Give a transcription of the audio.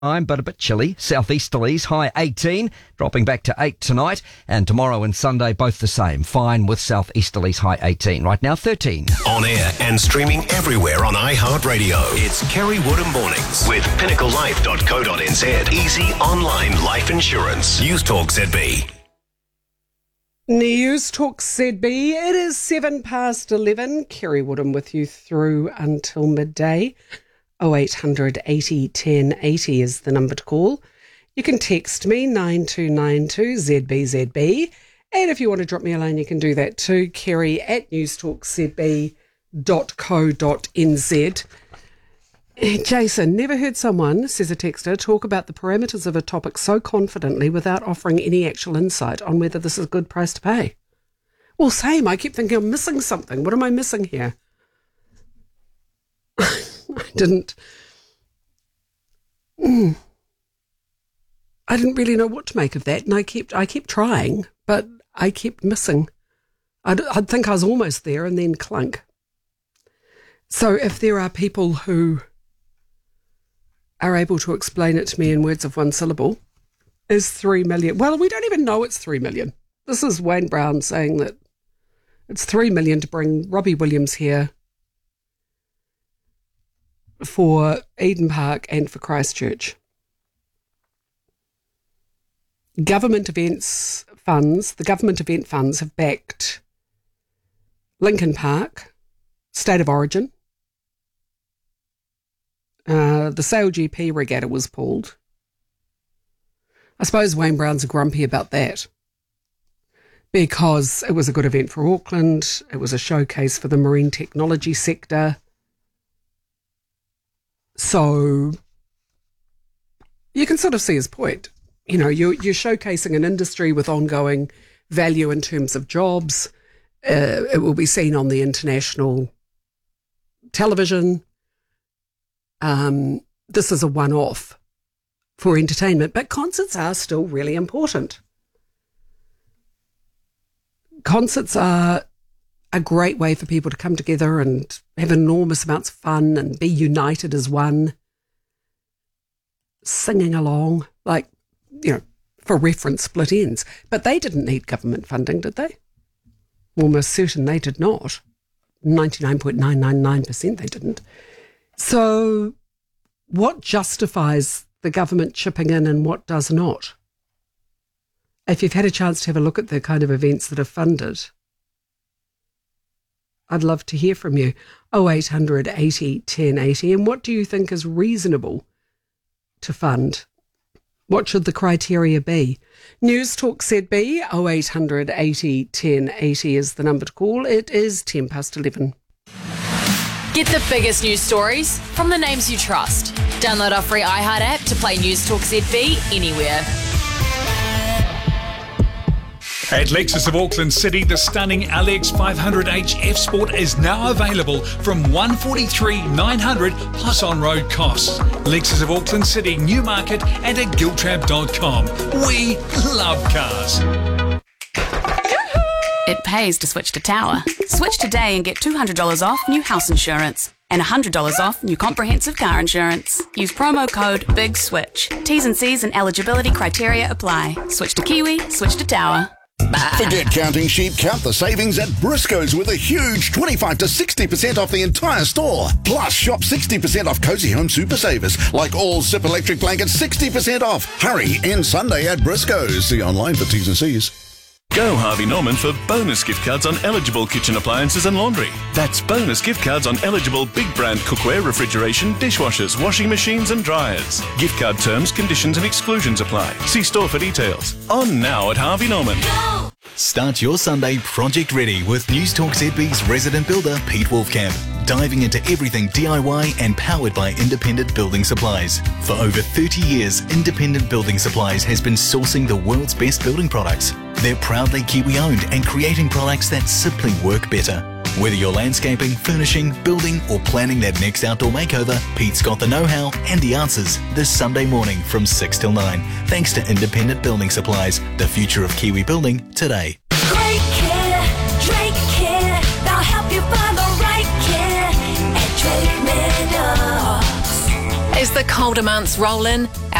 But a bit chilly. Southeasterlies, high 18, dropping back to 8 tonight. And tomorrow and Sunday, both the same. Fine with southeasterlies, high 18. Right now, 13. On air and streaming everywhere on iHeartRadio. It's Kerry Woodham Mornings with pinnaclelife.co.nz. Easy online life insurance. News Talk ZB. News Talk ZB. It is 11:07. Kerry Woodham with you through until midday. 0800 80 10 80 is the number to call. You can text me 9292 ZBZB. And if you want to drop me a line, you can do that too. Kerry at newstalkzb.co.nz. Jason, never heard someone, says a texter, talk about the parameters of a topic so confidently without offering any actual insight on whether this is a good price to pay. Well, same. I keep thinking I'm missing something. What am I missing here? I didn't really know what to make of that, and I kept trying, but I kept missing. I'd think I was almost there and then clunk. So if there are people who are able to explain it to me in words of one syllable, is 3 million. Well, we don't even know it's 3 million. This is Wayne Brown saying that it's 3 million to bring Robbie Williams here for Eden Park and for Christchurch. The government event funds have backed Lincoln Park, State of Origin. The SailGP regatta was pulled. I suppose Wayne Brown's grumpy about that because it was a good event for Auckland. It was a showcase for the marine technology sector. So you can sort of see his point. You know, you're showcasing an industry with ongoing value in terms of jobs. It will be seen on the international television. This is a one-off for entertainment, but concerts are still really important. Concerts are a great way for people to come together and have enormous amounts of fun and be united as one, singing along, like, you know, for reference, Split Ends. But they didn't need government funding, did they? Almost certain they did not. 99.999% they didn't. So what justifies the government chipping in and what does not? If you've had a chance to have a look at the kind of events that are funded, I'd love to hear from you. 0800 80 10 80. And what do you think is reasonable to fund? What should the criteria be? News Talk ZB, 0800 80 10 80 is the number to call. It is 11:10. Get the biggest news stories from the names you trust. Download our free iHeart app to play News Talk ZB anywhere. At Lexus of Auckland City, the stunning LX 500h F Sport is now available from $143,900 plus on-road costs. Lexus of Auckland City, Newmarket and at giltrap.com. We love cars. It pays to switch to Tower. Switch today and get $200 off new house insurance and $100 off new comprehensive car insurance. Use promo code BIGSWITCH. T's and C's and eligibility criteria apply. Switch to Kiwi, switch to Tower. Bye. Forget counting sheep, count the savings at Briscoe's with a huge 25 to 60% off the entire store. Plus, shop 60% off Cozy Home Super Savers, like all Zip electric blankets, 60% off. Hurry, end Sunday at Briscoe's. See online for T's and C's. Go Harvey Norman for bonus gift cards on eligible kitchen appliances and laundry. That's bonus gift cards on eligible big brand cookware, refrigeration, dishwashers, washing machines and dryers. Gift card terms, conditions and exclusions apply. See store for details. On now at Harvey Norman. Go! Start your Sunday project ready with News Talk ZB's resident builder Pete Wolfcamp. Diving into everything DIY and powered by Independent Building Supplies. For over 30 years, Independent Building Supplies has been sourcing the world's best building products. They're proudly Kiwi-owned and creating products that simply work better. Whether you're landscaping, furnishing, building or planning that next outdoor makeover, Pete's got the know-how and the answers this Sunday morning from 6 till 9. Thanks to Independent Building Supplies, the future of Kiwi building today. Great care, Drake Care. They'll help you find the right care at Drake Meadows. As the colder months roll in,